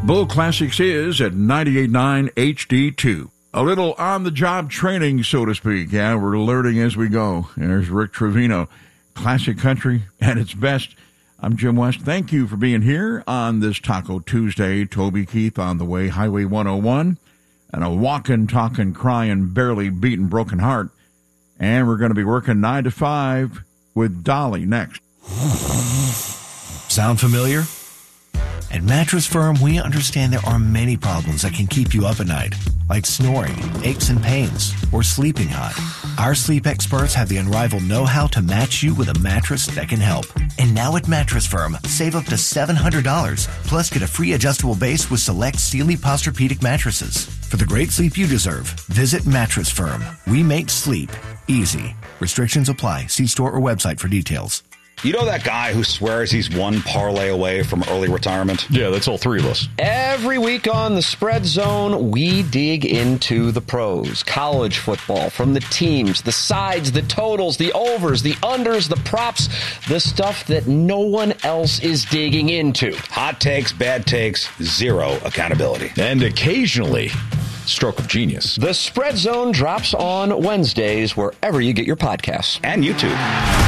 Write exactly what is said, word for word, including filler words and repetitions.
Bull Classics is at ninety-eight point nine H D two. A little on-the-job training, so to speak. Yeah, we're learning as we go. There's Rick Trevino, Classic Country at its best. I'm Jim West. Thank you for being here on this Taco Tuesday. Toby Keith on the way, Highway one oh one, and a walking, talking, crying, barely beaten, broken heart. And we're going to be working nine to five with Dolly next. Sound familiar? At Mattress Firm, we understand there are many problems that can keep you up at night, like snoring, aches and pains, or sleeping hot. Our sleep experts have the unrivaled know-how to match you with a mattress that can help. And now at Mattress Firm, save up to seven hundred dollars, plus get a free adjustable base with select Sealy Posturepedic mattresses. For the great sleep you deserve, visit Mattress Firm. We make sleep easy. Restrictions apply. See store or website for details. You know that guy who swears he's one parlay away from early retirement? Yeah, that's all three of us. Every week on the Spread Zone, we dig into the pros. College football, from the teams, the sides, the totals, the overs, the unders, the props, the stuff that no one else is digging into. Hot takes, bad takes, zero accountability. And occasionally, stroke of genius. The Spread Zone drops on Wednesdays wherever you get your podcasts. And YouTube.